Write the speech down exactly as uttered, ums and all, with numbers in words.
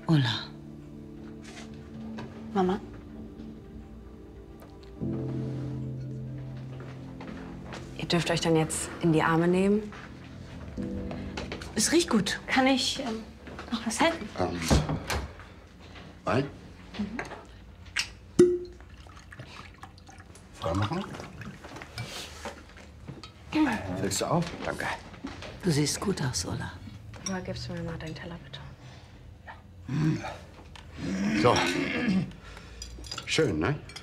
Ulla. Mama? Ihr dürft euch dann jetzt in die Arme nehmen. Es riecht gut. Kann ich ähm, noch was helfen? Ähm, Wein? Mhm. Freimachen? Willst du auch? Danke. Du siehst gut aus, Ulla. Woher gibst du mir mal deinen Teller, bitte? So. Schön, ne?